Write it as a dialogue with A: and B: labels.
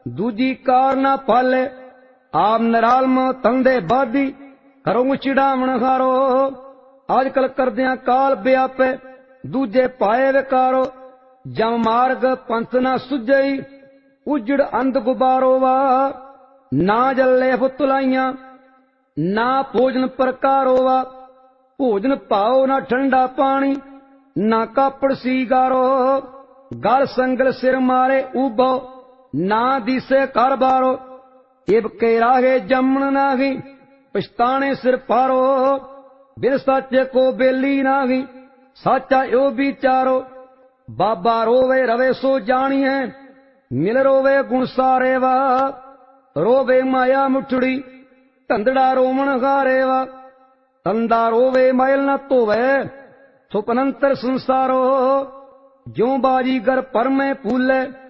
A: दूजी कार ना पाले आप निरालम तंदे बादी करो चिड़ावण हारो आजकल करदिया काल व्यापे दूजे पाए विकारो जम मार्ग पंथ ना सुझई उजड़ अंध गुबारो वा ना जले फुतलाइया ना भोजन प्रकारो वा भोजन पाओ ना ठंडा पानी ना कापड़ सीगारो गल संगल सिर मारे उबो ना दिसे कर बारो इब के राहे जमन नागी पछताने सिर पारो बिन साचे को बेली नागी साचा यो विचारो बाबा रोवे रवे सो जानिए मिल रोवे गुण सारे वा रोवे माया मुठड़ी धंधड़ा रोमन हारे वा तंदा रोवे मैल न धोवे सुपनंतर संसारो ज्यों बाजीगर पर में फूले